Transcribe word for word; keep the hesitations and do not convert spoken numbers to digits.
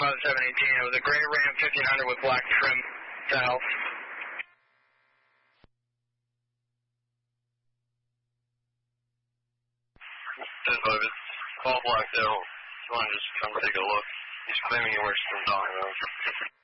five seven eighteen. It was a gray Ram fifteen hundred with black trim dials. ten five, it's all blacked out. You want to just come take a look. He's claiming he works from Don Road.